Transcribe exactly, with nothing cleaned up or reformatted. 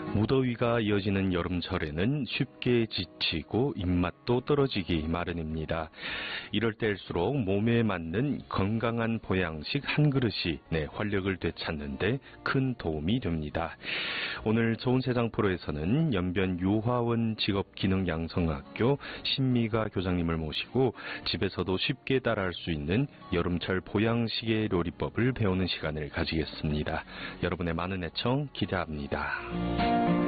무더위가 이어지는 여름철에는 쉽게 지치고 입맛도 떨어지기 마련입니다. 이럴 때일수록 몸에 맞는 건강한 보양식 한 그릇이 내 활력을 되찾는데 큰 도움이 됩니다. 오늘 좋은세상 프로에서는 연변 유화원 직업기능양성학교 신미가 교장님을 모시고 집에서도 쉽게 따라할 수 있는 여름철 보양식의 요리법을 배우는 시간을 가지겠습니다. 여러분의 많은 애청 기대합니다.